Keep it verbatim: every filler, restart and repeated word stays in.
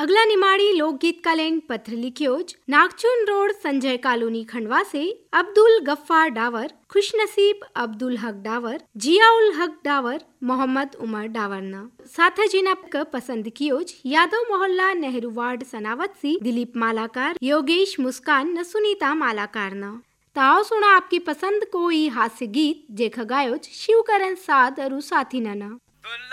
अगला निमाड़ी लोकगीत का लेन पत्र लिखियोज नागचुन रोड संजय कॉलोनी खंडवा से अब्दुल गफ्फार डावर, खुशनसीब अब्दुल हक डावर, जियाउल हक डावर, मोहम्मद उमर डावर न साथ जिनक पसंद कियोज यादव मोहल्ला नेहरू वार्ड सनावत सी दिलीप मालाकार, योगेश मुस्कान न सुनीता मालाकार न ताओ सुना आपकी पसंद कोई हास्य गीत जेख गायोज शिवकरण साध और साथी न